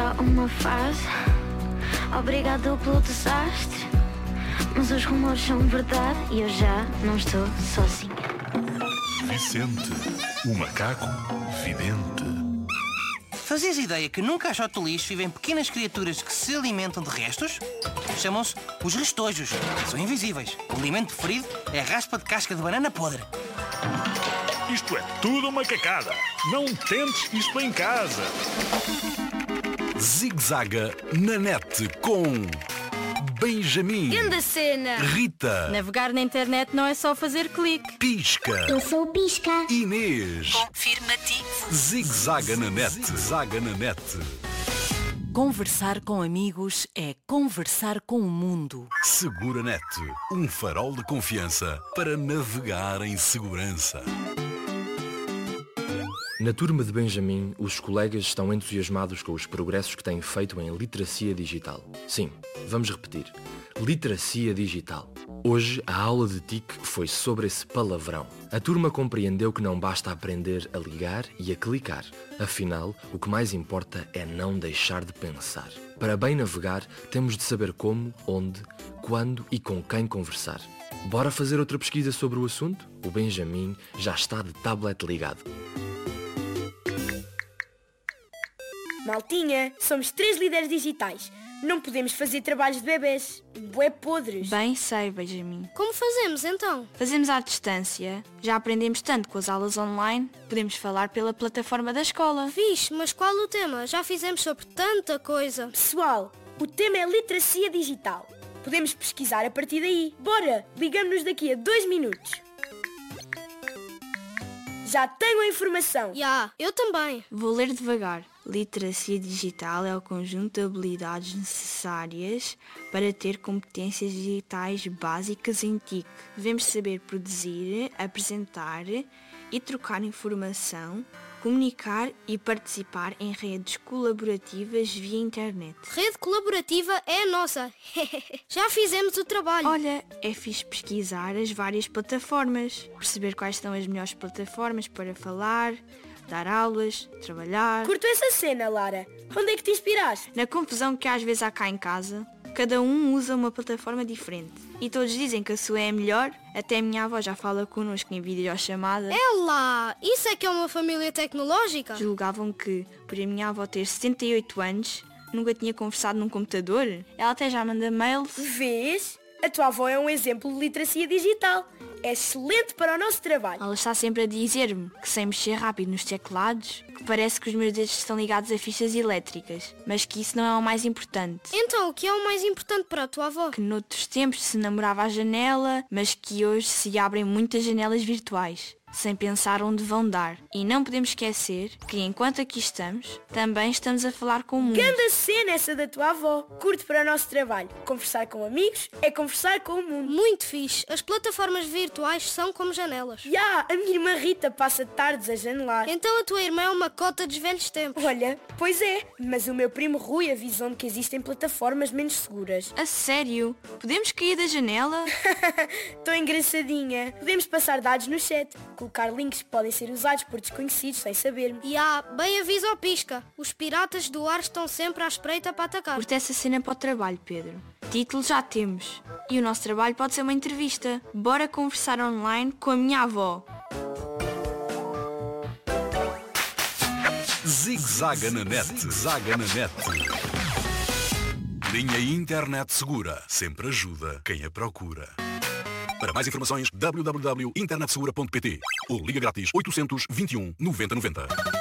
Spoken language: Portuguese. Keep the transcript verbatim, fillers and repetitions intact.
só uma fase. Obrigado pelo desastre, mas os rumores são verdade e eu já não estou sozinha. Vicente, o macaco vidente. Fazias ideia que num caixote de lixo vivem pequenas criaturas que se alimentam de restos? Chamam-se os restojos. São invisíveis. O alimento preferido é a raspa de casca de banana podre. Isto é tudo uma cacada. Não tentes isto em casa. Zig-zaga na net com Benjamin, Grande cena! Rita, Navegar na internet não é só fazer clique. Pisca, Eu sou o Pisca. Inês. Confirmativo. Zig-zaga na net, zaga na net. Conversar com amigos é conversar com o mundo. Segura Net, um farol de confiança para navegar em segurança. Na turma de Benjamin, os colegas estão entusiasmados com os progressos que têm feito em literacia digital. Sim, vamos repetir. Literacia digital. Hoje, a aula de T I C foi sobre esse palavrão. A turma compreendeu que não basta aprender a ligar e a clicar. Afinal, o que mais importa é não deixar de pensar. Para bem navegar, temos de saber como, onde, quando e com quem conversar. Bora fazer outra pesquisa sobre o assunto? O Benjamin já está de tablet ligado. Maltinha, somos três líderes digitais. Não podemos fazer trabalhos de bebês. Bué podres. Bem sei, Benjamin. Como fazemos então? Fazemos à distância. Já aprendemos tanto com as aulas online. Podemos falar pela plataforma da escola. Fixe, mas qual o tema? Já fizemos sobre tanta coisa. Pessoal, o tema é literacia digital. Podemos pesquisar a partir daí. Bora, ligamos-nos daqui a dois minutos. Já tenho a informação. Já, yeah, eu também. Vou ler devagar. Literacia digital é o conjunto de habilidades necessárias para ter competências digitais básicas em T I C. Devemos saber produzir, apresentar e trocar informação, comunicar e participar em redes colaborativas via internet. Rede colaborativa é a nossa. Já fizemos o trabalho. Olha, é fixe pesquisar as várias plataformas, perceber quais são as melhores plataformas para falar, dar aulas, trabalhar. Curto essa cena, Lara. Onde é que te inspiraste? Na confusão que às vezes há cá em casa, cada um usa uma plataforma diferente. E todos dizem que a sua é a melhor. Até a minha avó já fala connosco em videochamada. É lá! Isso é que é uma família tecnológica? Julgavam que, por a minha avó ter setenta e oito anos, nunca tinha conversado num computador. Ela até já manda mails. Vês? A tua avó é um exemplo de literacia digital. É excelente para o nosso trabalho. Ela está sempre a dizer-me que sem mexer rápido nos teclados, que parece que os meus dedos estão ligados a fichas elétricas, mas que isso não é o mais importante. Então, o que é o mais importante para a tua avó? Que noutros tempos se namorava à janela, mas que hoje se abrem muitas janelas virtuais, sem pensar onde vão dar. E não podemos esquecer que enquanto aqui estamos, também estamos a falar com o mundo. Grande cena essa da tua avó. Curto para o nosso trabalho. Conversar com amigos é conversar com o mundo. Muito fixe. As plataformas virtuais são como janelas. Já, yeah, a minha irmã Rita passa tardes a janelar. Então a tua irmã é uma cota dos velhos tempos. Olha, pois é. Mas o meu primo Rui avisou-me que existem plataformas menos seguras. A sério? Podemos cair da janela? Estou engraçadinha. Podemos passar dados no chat. Colocar links que podem ser usados por desconhecidos sem sabermos. E há, bem aviso ao Pisca. Os piratas do ar estão sempre à espreita para atacar. Curte essa cena para o trabalho, Pedro. Título já temos. E o nosso trabalho pode ser uma entrevista. Bora conversar online com a minha avó. Zig-zaga na net, zaga na net. Linha Internet Segura sempre ajuda quem a procura. Para mais informações, w w w ponto internet segura ponto p t ou liga grátis oitocentos, vinte e um, noventa, noventa.